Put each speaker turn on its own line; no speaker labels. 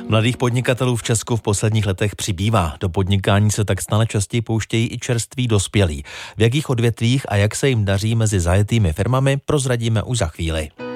Mladých podnikatelů v Česku v posledních letech přibývá. Do podnikání se tak stále častěji pouštějí i čerství dospělí. V jakých odvětvích a jak se jim daří mezi zajetými firmami, prozradíme už za chvíli.